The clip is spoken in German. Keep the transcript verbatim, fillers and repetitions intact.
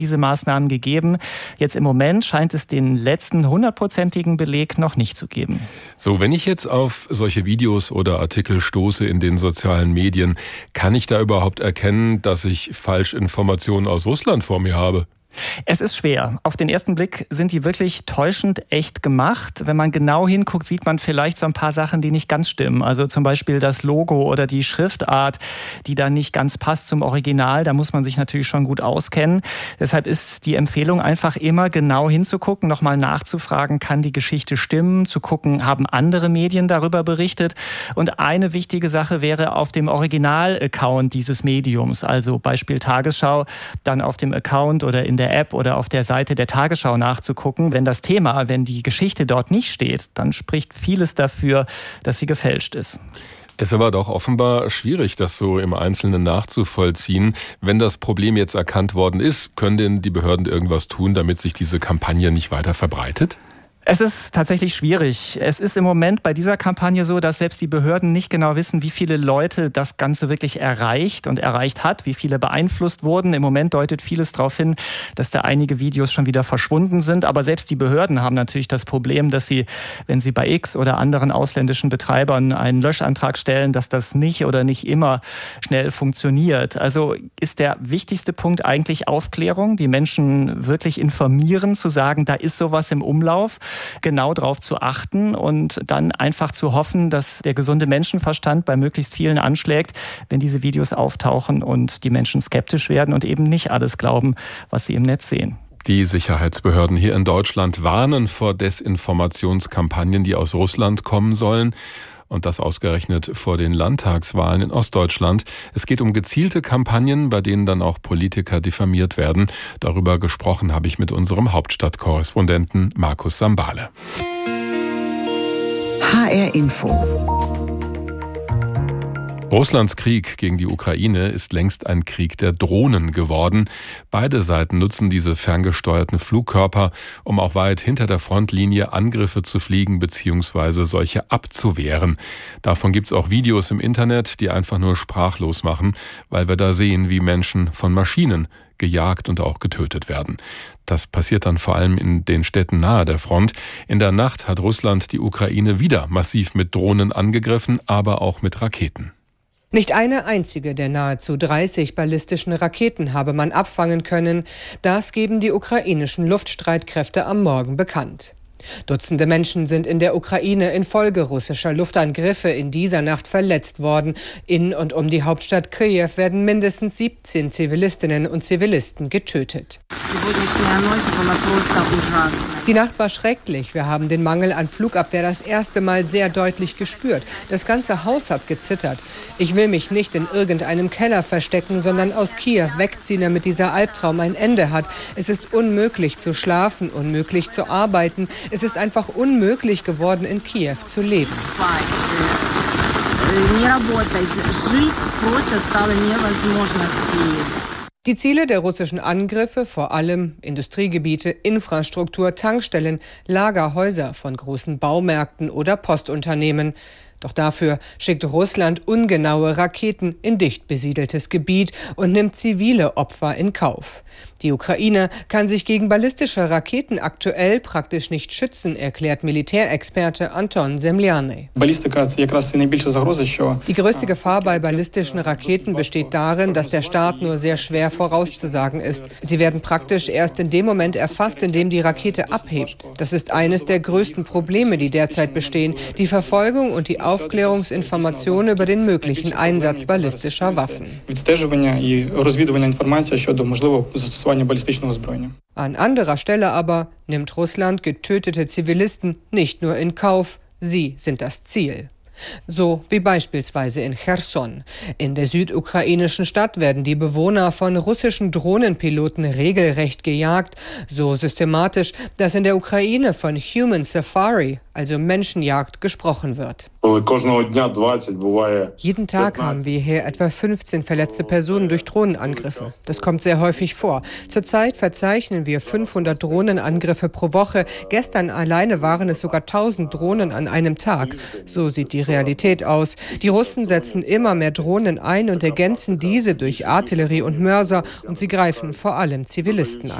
diese Maßnahmen gegeben. Jetzt im Moment scheint es den letzten hundertprozentigen Beleg noch nicht zu geben. So, wenn ich jetzt auf solche Videos oder Artikel stoße in den sozialen Medien, kann ich da überhaupt erkennen, dass ich Falschinformationen aus Russland vor mir habe? Es ist schwer. Auf den ersten Blick sind die wirklich täuschend echt gemacht. Wenn man genau hinguckt, sieht man vielleicht so ein paar Sachen, die nicht ganz stimmen. Also zum Beispiel das Logo oder die Schriftart, die dann nicht ganz passt zum Original. Da muss man sich natürlich schon gut auskennen. Deshalb ist die Empfehlung einfach immer genau hinzugucken, nochmal nachzufragen, kann die Geschichte stimmen, zu gucken, haben andere Medien darüber berichtet. Und eine wichtige Sache wäre auf dem Original-Account dieses Mediums, also Beispiel Tagesschau, dann auf dem Account oder in der App oder auf der Seite der Tagesschau nachzugucken. Wenn das Thema, wenn die Geschichte dort nicht steht, dann spricht vieles dafür, dass sie gefälscht ist. Es ist aber doch offenbar schwierig, das so im Einzelnen nachzuvollziehen. Wenn das Problem jetzt erkannt worden ist, können denn die Behörden irgendwas tun, damit sich diese Kampagne nicht weiter verbreitet? Es ist tatsächlich schwierig. Es ist im Moment bei dieser Kampagne so, dass selbst die Behörden nicht genau wissen, wie viele Leute das Ganze wirklich erreicht und erreicht hat, wie viele beeinflusst wurden. Im Moment deutet vieles darauf hin, dass da einige Videos schon wieder verschwunden sind. Aber selbst die Behörden haben natürlich das Problem, dass sie, wenn sie bei X oder anderen ausländischen Betreibern einen Löschantrag stellen, dass das nicht oder nicht immer schnell funktioniert. Also ist der wichtigste Punkt eigentlich Aufklärung, die Menschen wirklich informieren, zu sagen, da ist sowas im Umlauf, genau darauf zu achten und dann einfach zu hoffen, dass der gesunde Menschenverstand bei möglichst vielen anschlägt, wenn diese Videos auftauchen und die Menschen skeptisch werden und eben nicht alles glauben, was sie im Netz sehen. Die Sicherheitsbehörden hier in Deutschland warnen vor Desinformationskampagnen, die aus Russland kommen sollen. Und das ausgerechnet vor den Landtagswahlen in Ostdeutschland. Es geht um gezielte Kampagnen, bei denen dann auch Politiker diffamiert werden. Darüber gesprochen habe ich mit unserem Hauptstadtkorrespondenten Markus Sambale. H R Info. Russlands Krieg gegen die Ukraine ist längst ein Krieg der Drohnen geworden. Beide Seiten nutzen diese ferngesteuerten Flugkörper, um auch weit hinter der Frontlinie Angriffe zu fliegen bzw. solche abzuwehren. Davon gibt's auch Videos im Internet, die einfach nur sprachlos machen, weil wir da sehen, wie Menschen von Maschinen gejagt und auch getötet werden. Das passiert dann vor allem in den Städten nahe der Front. In der Nacht hat Russland die Ukraine wieder massiv mit Drohnen angegriffen, aber auch mit Raketen. Nicht eine einzige der nahezu dreißig ballistischen Raketen habe man abfangen können. Das geben die ukrainischen Luftstreitkräfte am Morgen bekannt. Dutzende Menschen sind in der Ukraine infolge russischer Luftangriffe in dieser Nacht verletzt worden. In und um die Hauptstadt Kiew werden mindestens siebzehn Zivilistinnen und Zivilisten getötet. Die Nacht war schrecklich. Wir haben den Mangel an Flugabwehr das erste Mal sehr deutlich gespürt. Das ganze Haus hat gezittert. Ich will mich nicht in irgendeinem Keller verstecken, sondern aus Kiew wegziehen, damit dieser Albtraum ein Ende hat. Es ist unmöglich zu schlafen, unmöglich zu arbeiten. Es ist einfach unmöglich geworden, in Kiew zu leben. Die Ziele der russischen Angriffe, vor allem Industriegebiete, Infrastruktur, Tankstellen, Lagerhäuser von großen Baumärkten oder Postunternehmen. Doch dafür schickt Russland ungenaue Raketen in dicht besiedeltes Gebiet und nimmt zivile Opfer in Kauf. Die Ukraine kann sich gegen ballistische Raketen aktuell praktisch nicht schützen, erklärt Militärexperte Anton Semliany. Die größte Gefahr bei ballistischen Raketen besteht darin, dass der Start nur sehr schwer vorauszusagen ist. Sie werden praktisch erst in dem Moment erfasst, in dem die Rakete abhebt. Das ist eines der größten Probleme, die derzeit bestehen, die Verfolgung und die Aufklärungsinformationen über den möglichen Einsatz ballistischer Waffen. An anderer Stelle aber nimmt Russland getötete Zivilisten nicht nur in Kauf, sie sind das Ziel. So wie beispielsweise in Cherson. In der südukrainischen Stadt werden die Bewohner von russischen Drohnenpiloten regelrecht gejagt, so systematisch, dass in der Ukraine von Human Safari, also Menschenjagd, gesprochen wird. Jeden Tag haben wir hier etwa fünfzehn verletzte Personen durch Drohnenangriffe. Das kommt sehr häufig vor. Zurzeit verzeichnen wir fünfhundert Drohnenangriffe pro Woche. Gestern alleine waren es sogar tausend Drohnen an einem Tag. So sieht die Realität aus. Die Russen setzen immer mehr Drohnen ein und ergänzen diese durch Artillerie und Mörser, und sie greifen vor allem Zivilisten an.